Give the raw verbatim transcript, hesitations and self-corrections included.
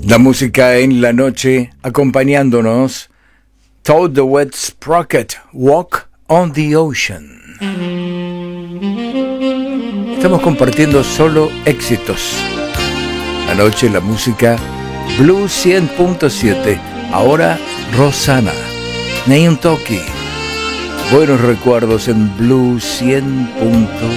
La música en la noche acompañándonos. Toad the Wet Sprocket, Walk on the Ocean. Estamos compartiendo solo éxitos. La noche, la música, Blue cien punto siete. Ahora Rosana, Neon Toki. Buenos recuerdos en Blue cien punto